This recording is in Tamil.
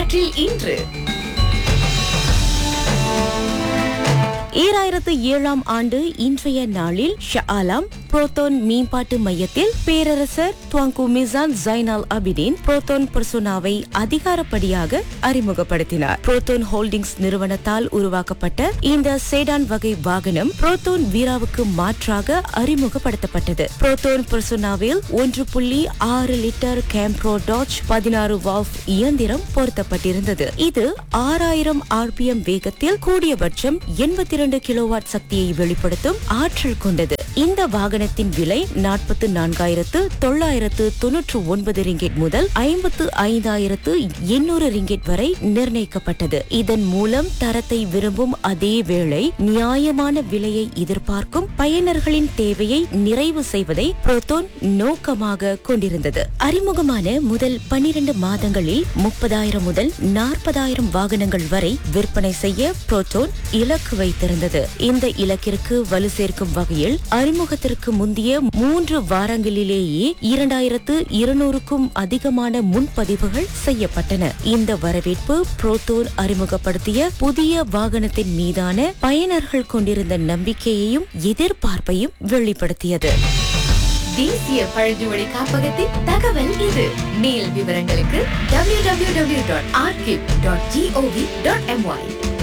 வரலாற்றில் இன்று 2007 ஆண்டு இன்றைய நாளில் ஷா ஆலம் புரோட்டோன் மேம்பாட்டு மையத்தில் பேரரசர் துவாங்கு மிசான் ஜைனல் அபிடின் புரோட்டோன் பர்சோனாவை அதிகாரப்படியாக அறிமுகப்படுத்தினார். புரோட்டோன் ஹோல்டிங்ஸ் நிறுவனத்தால் உருவாக்கப்பட்ட இந்த சேடான் வகை வாகனம் புரோட்டோன் வீராவுக்கு மாற்றாக அறிமுகப்படுத்தப்பட்டது. புரோட்டோன் பர்சோனாவில் 1.6 லிட்டர் கேம்ப்ரோ டாச் 16 வால்வ் இயந்திரம் பொருத்தப்பட்டிருந்தது. இது 6000 RPM வேகத்தில் கூடியபட்சம் 82 கிலோவாட் சக்தியை வெளிப்படுத்தும் ஆற்றல் கொண்டது. இந்த வாகனத்தின் விலை 44,999 ரிங்கெட் முதல் 55,800 ரிங்கெட் வரை நிர்ணயிக்கப்பட்டது. இதன் மூலம் தரத்தை விரும்பும் அதே வேளை நியாயமான விலையை எதிர்பார்க்கும் பயனர்களின் தேவையை நிறைவு செய்வதை புரோட்டோன் நோக்கமாக கொண்டிருந்தது. அறிமுகமான முதல் 12 மாதங்களில் 30,000 முதல் 40,000 வாகனங்கள் வரை விற்பனை செய்ய புரோட்டோன் இலக்கு வைத்திருந்தது. இந்த இலக்கிற்கு வலு சேர்க்கும் வகையில் அறிமுகத்திற்கு முந்தைய 3 வாரங்களிலேயே 2200க்கும் அதிகமான முன்பதிவுகள் செய்யப்பட்டன. இந்த வரவேற்பு புரோட்டோன் அறிமுகப்படுத்திய புதிய வாகனத்தின் மீதான பயனர்கள் கொண்டிருந்த நம்பிக்கையையும் எதிர்பார்ப்பையும் வெளிப்படுத்தியது. தேசிய பழங்குடி காப்பகத்தின் தகவல் இது. மேல் விவரங்களுக்கு www.archive.gov.my